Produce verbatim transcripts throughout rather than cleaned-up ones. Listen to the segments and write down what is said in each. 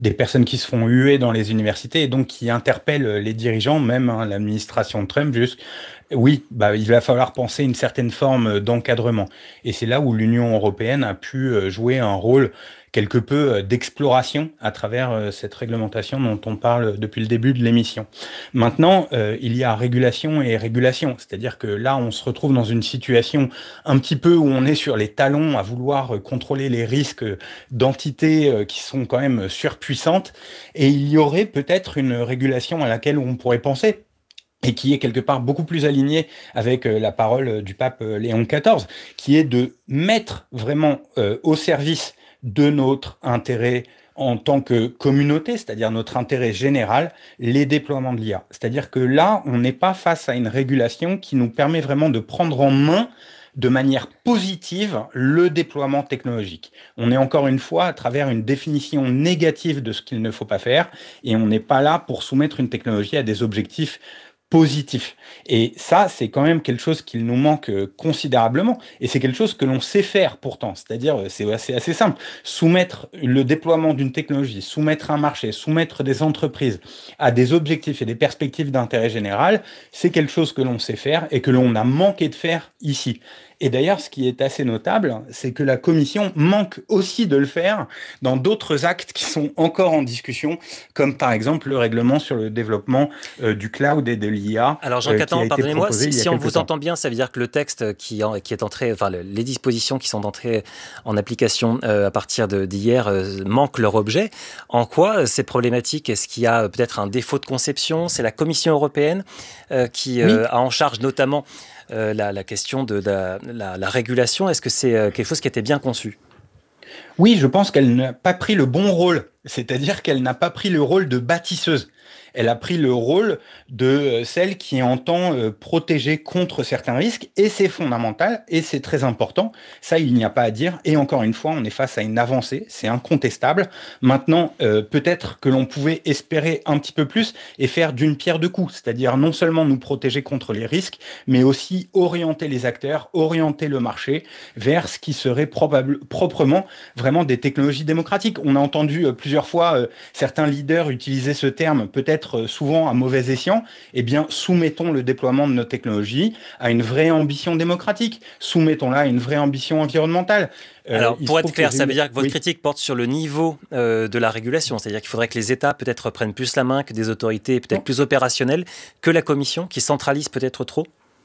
des personnes qui se font huer dans les universités et donc qui interpellent les dirigeants, même hein, l'administration de Trump, juste, oui, bah, il va falloir penser une certaine forme d'encadrement. Et c'est là où l'Union européenne a pu euh, jouer un rôle quelque peu euh, d'exploration à travers euh, cette réglementation dont on parle depuis le début de l'émission. Maintenant, euh, il y a régulation et régulation, c'est-à-dire que là, on se retrouve dans une situation un petit peu où on est sur les talons à vouloir euh, contrôler les risques d'entités euh, qui sont quand même surpuissantes, et il y aurait peut-être une régulation à laquelle on pourrait penser et qui est quelque part beaucoup plus alignée avec euh, la parole euh, du pape euh, Léon quatorze, qui est de mettre vraiment euh, au service de notre intérêt en tant que communauté, c'est-à-dire notre intérêt général, les déploiements de l'I A. C'est-à-dire que là, on n'est pas face à une régulation qui nous permet vraiment de prendre en main de manière positive le déploiement technologique. On est encore une fois à travers une définition négative de ce qu'il ne faut pas faire, et on n'est pas là pour soumettre une technologie à des objectifs positif. Et ça, c'est quand même quelque chose qui nous manque euh, considérablement. Et c'est quelque chose que l'on sait faire pourtant. C'est-à-dire, euh, c'est assez, assez simple. Soumettre le déploiement d'une technologie, soumettre un marché, soumettre des entreprises à des objectifs et des perspectives d'intérêt général, c'est quelque chose que l'on sait faire et que l'on a manqué de faire ici. Et d'ailleurs, ce qui est assez notable, c'est que la Commission manque aussi de le faire dans d'autres actes qui sont encore en discussion, comme par exemple le règlement sur le développement euh, du cloud et de l'I A Alors Jean euh, qui a Catan, été pardonnez-moi, proposé si, il y a si on quelques vous temps. entend bien, ça veut dire que le texte qui, en, qui est entré, enfin le, les dispositions qui sont entrées en application euh, à partir de, d'hier euh, manquent leur objet. En quoi euh, c'est problématique? Est-ce qu'il y a euh, peut-être un défaut de conception? C'est la Commission européenne euh, qui euh, Oui, a en charge notamment euh, la, la question de, de la, la, la régulation. Est-ce que c'est euh, quelque chose qui était bien conçu? oui, je pense qu'elle n'a pas pris le bon rôle, c'est-à-dire qu'elle n'a pas pris le rôle de bâtisseuse. Elle a pris le rôle de euh, celle qui entend euh, protéger contre certains risques, et c'est fondamental, et c'est très important. Ça, il n'y a pas à dire. Et encore une fois, on est face à une avancée, c'est incontestable. Maintenant, euh, peut-être que l'on pouvait espérer un petit peu plus et faire d'une pierre deux coups, c'est-à-dire non seulement nous protéger contre les risques, mais aussi orienter les acteurs, orienter le marché vers ce qui serait probable, proprement vraiment des technologies démocratiques. On a entendu euh, plusieurs fois euh, certains leaders utiliser ce terme, peut-être euh, souvent à mauvais escient. Eh bien, soumettons le déploiement de nos technologies à une vraie ambition démocratique. Soumettons-la à une vraie ambition environnementale. Euh, Alors, il se pour être trouve que clair, j'ai ça eu... veut dire que votre Oui. critique porte sur le niveau euh, de la régulation, c'est-à-dire qu'il faudrait que les États peut-être prennent plus la main, que des autorités peut-être Non. plus opérationnelles, que la Commission, qui centralise peut-être trop.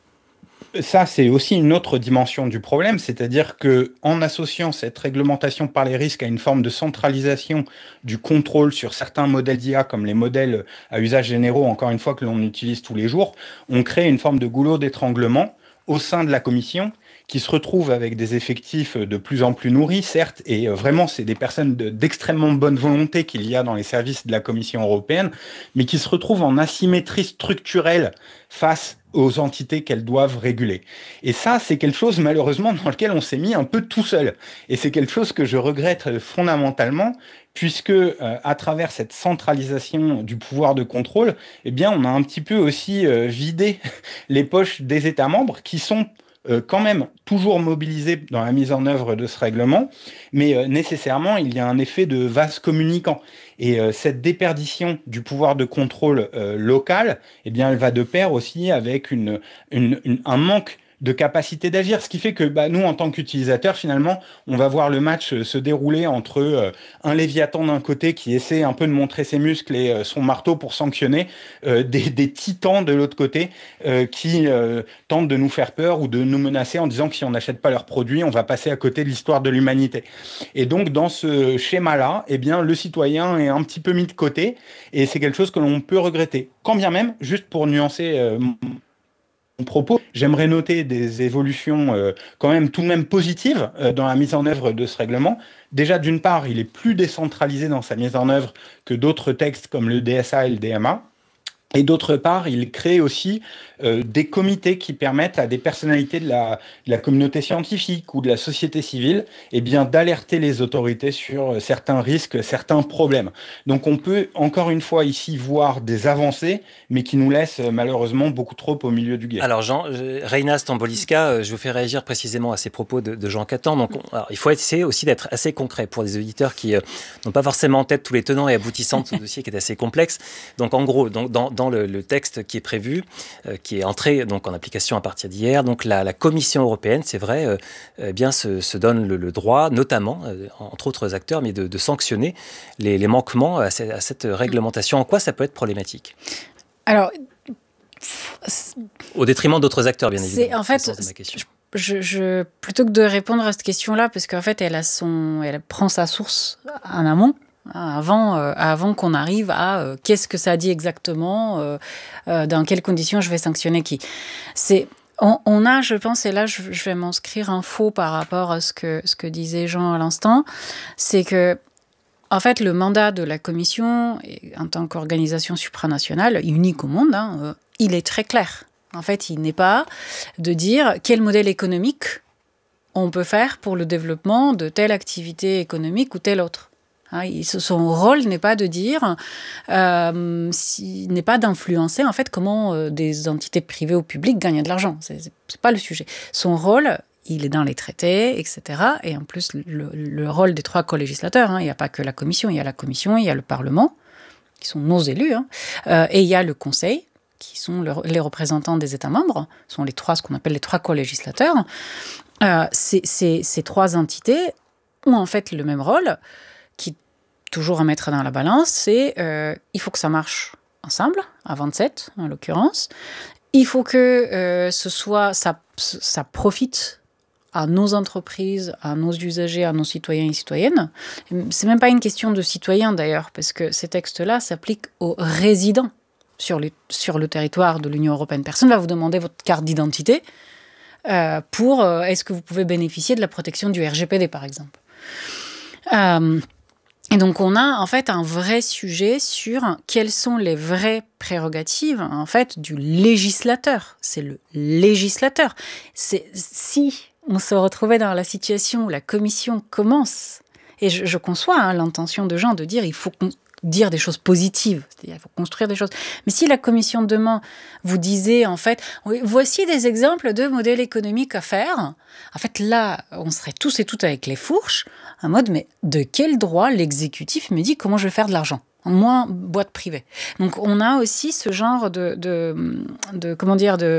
Ça, c'est aussi une autre dimension du problème, c'est-à-dire que en associant cette réglementation par les risques à une forme de centralisation du contrôle sur certains modèles d'I A, comme les modèles à usage généraux, encore une fois, que l'on utilise tous les jours, on crée une forme de goulot d'étranglement au sein de la Commission, qui se retrouve avec des effectifs de plus en plus nourris, certes, et vraiment, c'est des personnes de- d'extrêmement bonne volonté qu'il y a dans les services de la Commission européenne, mais qui se retrouvent en asymétrie structurelle face aux entités qu'elles doivent réguler. Et ça, c'est quelque chose, malheureusement, dans lequel on s'est mis un peu tout seul. Et c'est quelque chose que je regrette fondamentalement, puisque euh, à travers cette centralisation du pouvoir de contrôle, eh bien, on a un petit peu aussi euh, vidé les poches des États membres qui sont euh, quand même toujours mobilisés dans la mise en œuvre de ce règlement, mais euh, nécessairement, il y a un effet de vase communicant. Et euh, cette déperdition du pouvoir de contrôle euh, local, eh bien, elle va de pair aussi avec une, une, une- un manque de capacité d'agir, ce qui fait que bah, nous, en tant qu'utilisateurs, finalement, on va voir le match euh, se dérouler entre euh, un Léviathan d'un côté qui essaie un peu de montrer ses muscles et euh, son marteau pour sanctionner, euh, des, des titans de l'autre côté euh, qui euh, tentent de nous faire peur ou de nous menacer en disant que si on n'achète pas leurs produits, on va passer à côté de l'histoire de l'humanité. Et donc, dans ce schéma-là, eh bien, le citoyen est un petit peu mis de côté, et c'est quelque chose que l'on peut regretter. Quand bien même, juste pour nuancer euh, mon propos, j'aimerais noter des évolutions euh, quand même tout de même positives euh, dans la mise en œuvre de ce règlement. Déjà, d'une part, il est plus décentralisé dans sa mise en œuvre que d'autres textes comme le D S A et le D M A. Et d'autre part, il crée aussi euh, des comités qui permettent à des personnalités de la, de la communauté scientifique ou de la société civile eh bien, d'alerter les autorités sur certains risques, certains problèmes. Donc on peut encore une fois ici voir des avancées, mais qui nous laissent malheureusement beaucoup trop au milieu du gué. Alors Jean, euh, Reina Stamboliska, euh, je vous fais réagir précisément à ces propos de, de Jean Catan. Donc on, alors, il faut essayer aussi d'être assez concret pour des auditeurs qui euh, n'ont pas forcément en tête tous les tenants et aboutissants de ce dossier qui est assez complexe. Donc en gros, donc, dans, dans le, le texte qui est prévu, euh, qui est entré donc en application à partir d'hier, donc la, la Commission européenne, c'est vrai, euh, euh, bien se, se donne le, le droit, notamment euh, entre autres acteurs, mais de, de sanctionner les, les manquements à, ce, à cette réglementation. En quoi ça peut être problématique ? Alors, au détriment d'autres acteurs, bien évidemment. C'est, en fait, c'est ma question. Je, je, plutôt que de répondre à cette question-là, parce qu'en fait, elle, a son, elle prend sa source en amont, avant, euh, avant qu'on arrive à euh, qu'est-ce que ça dit exactement, euh, euh, dans quelles conditions je vais sanctionner qui. C'est, on, on a, je pense, et là, je, je vais m'inscrire un faux par rapport à ce que, ce que disait Jean à l'instant, c'est que en fait, le mandat de la Commission, en tant qu'organisation supranationale, unique au monde, hein, euh, il est très clair. En fait, il n'est pas de dire quel modèle économique on peut faire pour le développement de telle activité économique ou telle autre. Hein, il, son rôle n'est pas de dire, euh, si, n'est pas d'influencer en fait comment euh, des entités privées ou publiques gagnent de l'argent. C'est, c'est, c'est pas le sujet. Son rôle, il est dans les traités, et cetera. Et en plus, le, le rôle des trois co-législateurs, hein, il n'y a pas que la Commission, il y a la Commission, il y a le Parlement, qui sont nos élus, hein, euh, et il y a le Conseil, qui sont le, les représentants des États membres, sont les trois, ce qu'on appelle les trois co-législateurs. Euh, c'est, c'est, ces trois entités ont en fait le même rôle, qui toujours à mettre dans la balance, c'est euh, il faut que ça marche ensemble, à vingt-sept en l'occurrence. Il faut que euh, ce soit, ça, ça profite à nos entreprises, à nos usagers, à nos citoyens et citoyennes. C'est même pas une question de citoyens d'ailleurs, parce que ces textes-là s'appliquent aux résidents sur, les, sur le territoire de l'Union européenne. Personne ne va vous demander votre carte d'identité euh, pour euh, est-ce que vous pouvez bénéficier de la protection du R G P D, par exemple. Euh, et donc on a en fait un vrai sujet sur quelles sont les vraies prérogatives en fait du législateur. C'est le législateur. C'est, si on se retrouvait dans la situation où la Commission commence, et je, je conçois hein, l'intention de Jean de dire il faut qu'on dire des choses positives, c'est-à-dire il faut construire des choses. Mais si la Commission demain vous disait en fait, voici des exemples de modèles économiques à faire, en fait là, on serait tous et toutes avec les fourches, en mode mais de quel droit l'exécutif me dit comment je vais faire de l'argent ? Moi, boîte privée. Donc on a aussi ce genre de, de, de comment dire, de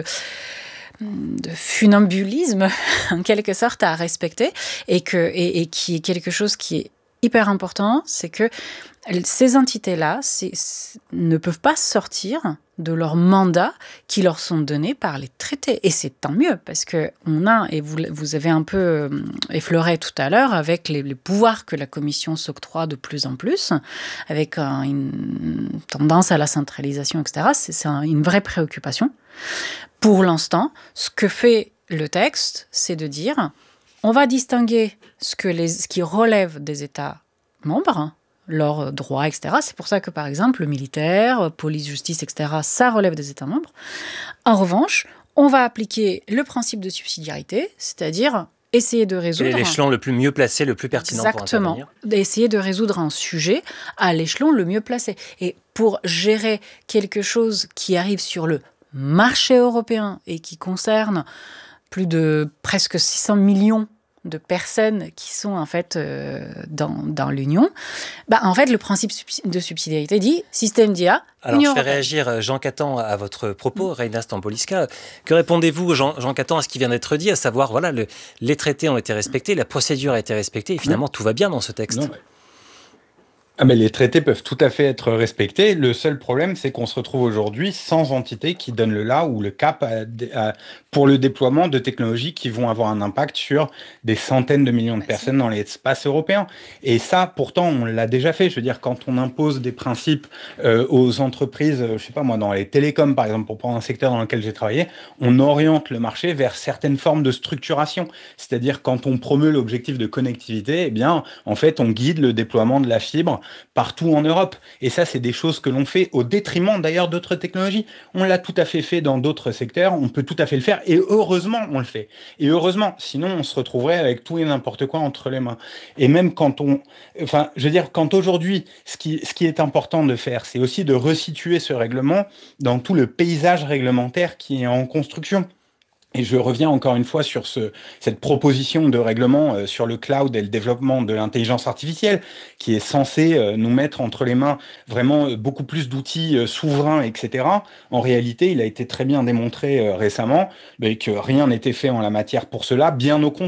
de funambulisme en quelque sorte à respecter et, que, et, et qui est quelque chose qui est hyper important, c'est que ces entités-là c'est, c'est, ne peuvent pas sortir de leurs mandats qui leur sont donnés par les traités. Et c'est tant mieux, parce qu'on a, et vous, vous avez un peu effleuré tout à l'heure, avec les, les pouvoirs que la Commission s'octroie de plus en plus, avec un, une tendance à la centralisation, et cetera, c'est, c'est un, une vraie préoccupation. Pour l'instant, ce que fait le texte, c'est de dire, on va distinguer ce, que les, ce qui relève des États membres, leurs droits, et cetera. C'est pour ça que, par exemple, le militaire, police, justice, et cetera, ça relève des États membres. En revanche, on va appliquer le principe de subsidiarité, c'est-à-dire essayer de résoudre... C'est l'échelon le plus mieux placé, le plus pertinent Exactement, pour intervenir. Essayer de résoudre un sujet à l'échelon le mieux placé. Et pour gérer quelque chose qui arrive sur le marché européen et qui concerne plus de presque six cents millions de personnes qui sont en fait euh, dans, dans l'Union, bah, en fait le principe de subsidiarité dit système d'I A. Alors Union je fais européenne. réagir Jean Catan à votre propos, Reina Stamboliska. Que répondez-vous Jean, Jean Catan à ce qui vient d'être dit, à savoir voilà le, les traités ont été respectés, la procédure a été respectée et finalement non. tout va bien dans ce texte. Non, mais... Ah mais les traités peuvent tout à fait être respectés. Le seul problème, c'est qu'on se retrouve aujourd'hui sans entité qui donne le là ou le cap à, à, pour le déploiement de technologies qui vont avoir un impact sur des centaines de millions de personnes dans l'espace européen. Et ça, pourtant, on l'a déjà fait. Je veux dire, quand on impose des principes euh, aux entreprises, je sais pas moi, dans les télécoms, par exemple, pour prendre un secteur dans lequel j'ai travaillé, on oriente le marché vers certaines formes de structuration. C'est-à-dire, quand on promeut l'objectif de connectivité, eh bien, en fait, on guide le déploiement de la fibre partout en Europe. Et ça, c'est des choses que l'on fait au détriment d'ailleurs d'autres technologies. On l'a tout à fait fait dans d'autres secteurs, on peut tout à fait le faire, et heureusement, on le fait. Et heureusement, sinon, on se retrouverait avec tout et n'importe quoi entre les mains. Et même quand on... Enfin, je veux dire, quand aujourd'hui, ce qui, ce qui est important de faire, c'est aussi de resituer ce règlement dans tout le paysage réglementaire qui est en construction. Et je reviens encore une fois sur ce, cette proposition de règlement euh, sur le cloud et le développement de l'intelligence artificielle, qui est censé euh, nous mettre entre les mains vraiment euh, beaucoup plus d'outils euh, souverains, et cetera. En réalité, il a été très bien démontré euh, récemment mais que rien n'était fait en la matière pour cela, bien au contraire.